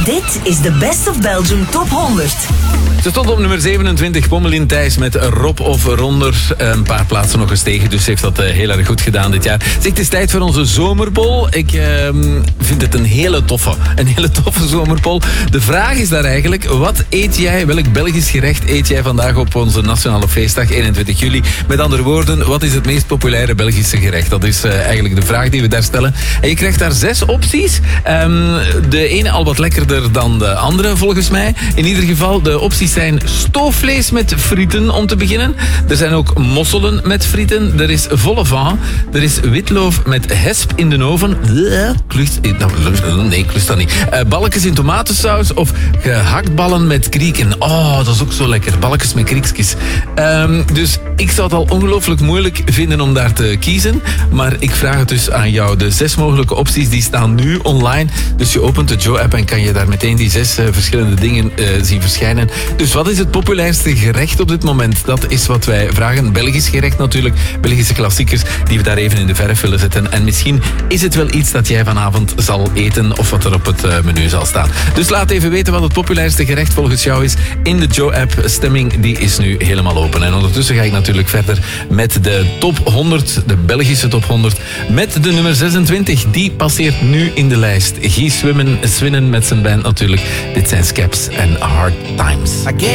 Dit is de Best of Belgium Top 100. Ze stond op nummer 27, Pommelien Thijs met Rob of Ronder. Een paar plaatsen nog gestegen, dus heeft dat heel erg goed gedaan dit jaar. Zeg, het is tijd voor onze zomerbol. Ik vind het een hele toffe zomerbol. De vraag is daar eigenlijk, wat eet jij, welk Belgisch gerecht eet jij vandaag op onze nationale feestdag 21 juli? Met andere woorden, wat is het meest populaire Belgische gerecht? Dat is eigenlijk de vraag die we daar stellen. En je krijgt daar 6 opties. De ene al wat lekkerder dan de andere, volgens mij. In ieder geval, de opties zijn stoofvlees met frieten, om te beginnen. Er zijn ook mosselen met frieten. Er is vol au vent. Er is witloof met hesp in de oven. Nee, ik lust dat niet. Balkjes in tomatensaus of gehaktballen met krieken. Oh, dat is ook zo lekker. Balkjes met kriekjes. Dus ik zou het al ongelooflijk moeilijk vinden om daar te kiezen. Maar ik vraag het dus aan jou. De 6 mogelijke opties die staan nu online. Dus je opent de Joe-app en kan je daar meteen die 6 verschillende dingen zien verschijnen. Dus wat is het populairste gerecht op dit moment? Dat is wat wij vragen. Belgisch gerecht natuurlijk. Belgische klassiekers die we daar even in de verf willen zetten. En misschien is het wel iets dat jij vanavond zal eten of wat er op het menu zal staan. Dus laat even weten wat het populairste gerecht volgens jou is in de Joe-app. Stemming die is nu helemaal open. En ondertussen ga ik natuurlijk verder met de top 100, de Belgische top 100. Met de nummer 26. Die passeert nu in de lijst. Guy Swinnen met zijn band natuurlijk. Dit zijn Skeps en Hard Times.